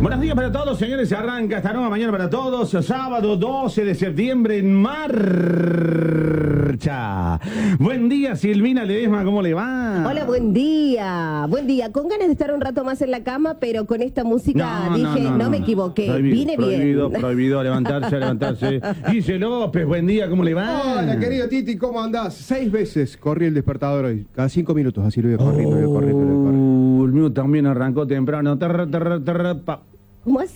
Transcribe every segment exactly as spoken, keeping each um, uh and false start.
Buenos días para todos, señores. Se arranca esta nueva mañana para todos. Sábado doce de septiembre en marcha. Buen día, Silvina Ledesma, ¿cómo le va? Hola, buen día. Buen día. Con ganas de estar un rato más en la cama, pero con esta música No, dije, no, no, no, me no. equivoqué. Prohibido, Vine prohibido, bien. Prohibido, a levantarse, a levantarse. Guille López, buen día, ¿cómo le va? Hola, querido Titi, ¿cómo andás? Seis veces corrí el despertador hoy. Cada cinco minutos, así lo voy corriendo, lo voy corriendo, lo voy corriendo. Uh, el mío también arrancó temprano. Terra, terra, terra, pa. ¿Cómo hace?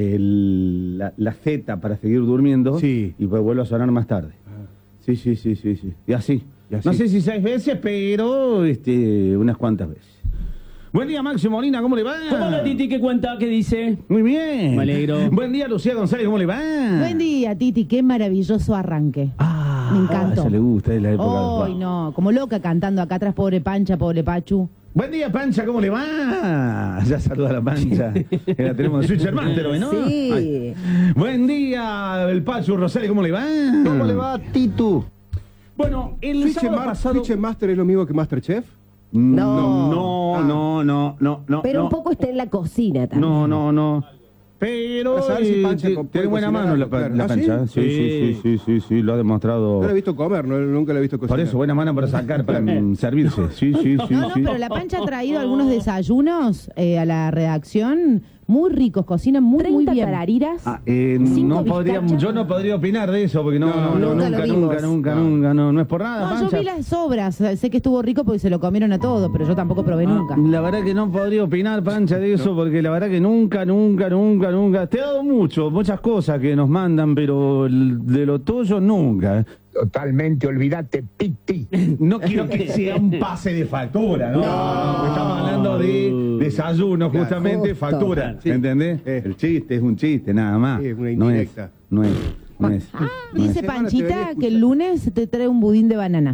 El, la, la Z para seguir durmiendo. Sí. Y pues vuelvo a sonar más tarde. Sí, sí, sí, sí, sí. Y así. Y así. No sé si seis veces, pero este, unas cuantas veces. Buen día, Máximo Molina, ¿cómo le va? ¿Cómo la Titi? ¿Qué cuenta? ¿Qué dice? Muy bien. Me alegro. Buen día, Lucía González, ¿cómo le va? Buen día, Titi, qué maravilloso arranque. Ah, Me encantó. a ella le gusta, es la época. Ay, no, como loca cantando acá atrás, pobre Pancha, pobre Pachu. Buen día, Pancha, ¿cómo le va? Ya saluda a la Pancha. Que la tenemos en Switcher Master hoy, ¿no? Sí. Ay. Buen día, el Pachu Rosales, ¿cómo le va? ¿Cómo le va, Titu? Bueno, el ¿Switch sábado Mar- pasado... Switch Master es lo mismo que Masterchef? No, No. no, Ah. no, no, no, no. Pero no. un poco está en la cocina también. No, no, no. Pero A saber si eh, Pancha ti- co- tiene puede buena cocinar mano la, algo, pa- claro. la ¿Ah, Pancha. sí? Sí, sí, sí, sí, sí, sí, lo ha demostrado. No lo he visto comer, no, nunca lo he visto cocinar. Por eso, buena mano para sacar, para mm, servirse. Sí, sí, sí. No, no, sí. pero la Pancha ha traído algunos desayunos eh, a la redacción muy ricos, cocinan muy, muy treinta bien. tarariras. Ah, eh, Cinco no podría, bizcachas. yo no podría opinar de eso, porque no, no, no, nunca lo nunca, vimos. nunca, nunca, No. nunca, no, no es por nada, No, yo Pancha. vi las sobras, sé que estuvo rico porque se lo comieron a todo, pero yo tampoco probé Ah, nunca. La verdad que no podría opinar, Pancha, de eso, porque la verdad que nunca, nunca, nunca, nunca. Te he dado mucho, muchas cosas que nos mandan, pero el- de lo tuyo nunca. Totalmente, olvídate, Piti. No quiero que sea un pase de factura, ¿no? No, no, estamos hablando de desayuno, Claro. justamente, Justo. factura, Sí. ¿entendés? Eh. El chiste es un chiste, nada más. Sí, es una no es, indirecta. no es, no es. no Dice es. Semana te venía Panchita escuchando. que el lunes te trae un budín de banana.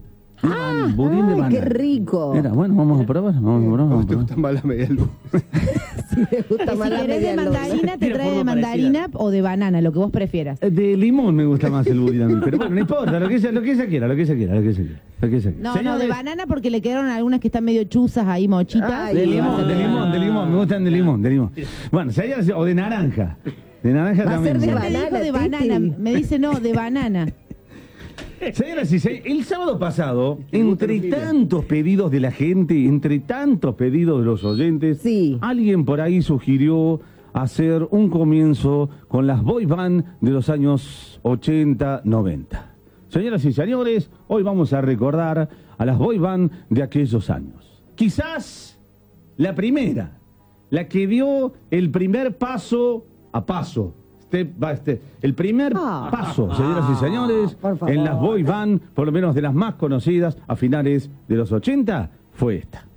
Ah, budín de Ay, banana. qué rico. Mira, bueno, vamos a probar, vamos a probar. ¿Cómo Vamos a te probar. gusta más la media luz? Si me gusta Y más si la querés de media luna. mandarina, te Tiene trae de forma mandarina o de banana, lo que vos prefieras. De limón me gusta más el budín a mí, pero bueno, no importa, lo que ella, lo que ella quiera, lo que ella quiera, lo que ella quiera. Lo que ella quiera. No, no, de Señores, banana porque le quedaron algunas que están medio chuzas ahí, mochitas. Ay, De Sí, limón, va a de ser limón, de limón, me gustan de limón, de limón. Bueno, si hay algo- o de naranja. De naranja Va a también. ser de Ya me te gusta. dijo de Banana, banana, Titi. me dice no, de banana. Señoras y señores, el sábado pasado, Me gusta entre el file. tantos pedidos de la gente, entre tantos pedidos de los oyentes, Sí. alguien por ahí sugirió hacer un comienzo con las boy band de los años ochenta, noventa. Señoras y señores, hoy vamos a recordar a las boy band de aquellos años. Quizás la primera, la que dio el primer paso a paso. Step by step. El primer Ah. paso, señoras y señores, por favor. en las boy band, por lo menos de las más conocidas, a finales de los ochenta, fue esta.